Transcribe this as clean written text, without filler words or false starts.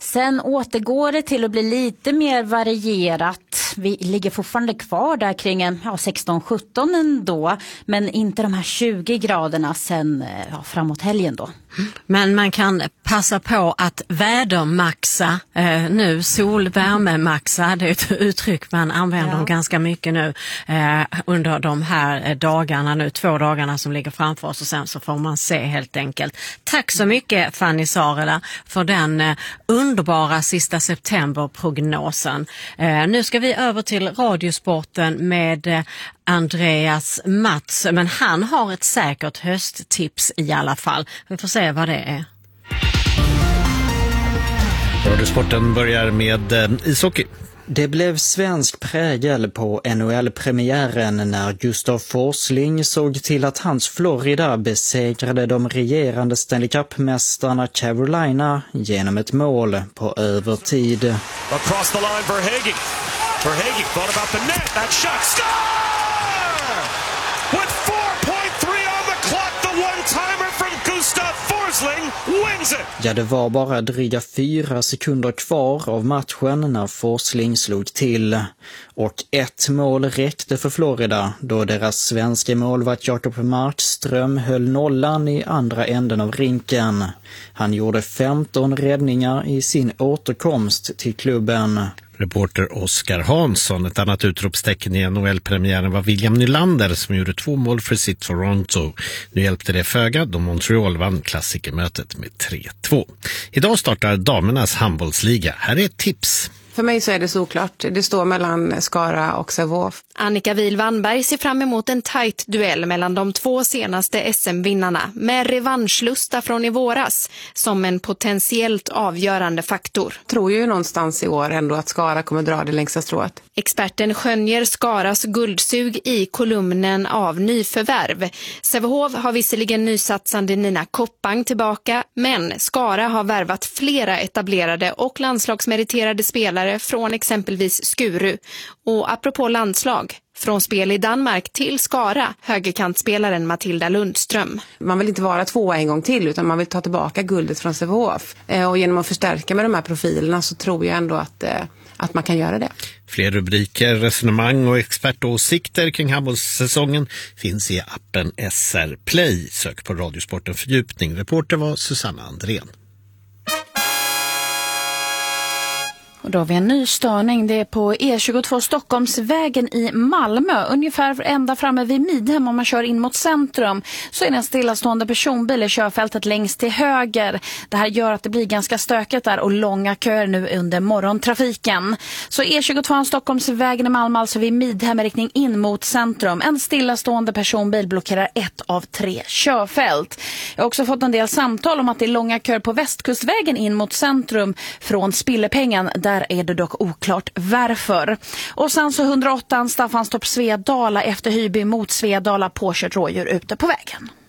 Sen återgår det till att bli lite mer varierat. Vi ligger fortfarande kvar där kring 16-17 ändå, men inte de här 20 graderna sen framåt helgen då. Men man kan passa på att vädermaxa nu, solvärmemaxa, det är ett uttryck man använder ganska mycket nu under de här dagarna nu, 2 dagarna som ligger framför oss, och sen så får man se helt enkelt. Tack så mycket Fanny Sarela för den underbara sista septemberprognosen. Nu ska vi över till Radiosporten med Andreas Mats, men han har ett säkert hösttips i alla fall. Vi får se vad det är. Radiosporten börjar med ishockey. Det blev svensk prägel på NHL-premiären när Gustav Forsling såg till att hans Florida besegrade de regerande Stanley Cup-mästarna Carolina genom ett mål på övertid. Across the line for Hagee. Thought about the net. That shot. Score! With 4.3 on the clock, the one-timer from Gustav Forsling wins it! Ja, det var bara dryga 4 sekunder kvar av matchen när Forsling slog till. Och ett mål räckte för Florida då deras svenska målvakt Jakob Markström höll nollan i andra änden av rinken. Han gjorde 15 räddningar i sin återkomst till klubben. Reporter Oskar Hansson. Ett annat utropstecken i NHL-premiären var William Nylander som gjorde 2 mål för sitt Toronto. Nu hjälpte det föga då Montreal vann klassikermötet med 3-2. Idag startar damernas handbollsliga. Här är ett tips. För mig så är det såklart. Det står mellan Skara och Sävehof. Annika Wihl-Wannberg ser fram emot en tajt duell mellan de 2 senaste SM-vinnarna med revanschlusta från i våras som en potentiellt avgörande faktor. Jag tror ju någonstans i år ändå att Skara kommer dra det längsta strået. Experten skönjer Skaras guldsug i kolumnen av nyförvärv. Sävehof har visserligen nysatsande Nina Koppang tillbaka, men Skara har värvat flera etablerade och landslagsmeriterade spelare från exempelvis Skuru. Och apropå landslag, från spel i Danmark till Skara, högerkantspelaren Matilda Lundström. Man vill inte vara 2 en gång till utan man vill ta tillbaka guldet från Sävehof. Och genom att förstärka med de här profilerna så tror jag ändå att man kan göra det. Fler rubriker, resonemang och expertåsikter kring handbollssäsongen finns i appen SR Play. Sök på Radiosporten fördjupning. Reporter var Susanna Andrén. Och då har vi en ny störning. Det är på E22 Stockholmsvägen i Malmö. Ungefär ända framme vid Midhem om man kör in mot centrum. Så är det en stillastående personbil i körfältet längst till höger. Det här gör att det blir ganska stökigt där och långa köer nu under morgontrafiken. Så E22 Stockholmsvägen i Malmö, alltså vid Midhem i riktning in mot centrum. En stillastående personbil blockerar 1 av 3 körfält. Jag har också fått en del samtal om att det är långa köer på Västkustvägen in mot centrum från Spillepengen. Där är det dock oklart varför. Och sen så 108 Staffanstorp Svedala efter Hyby mot Svedala, påkört rådjur ute på vägen.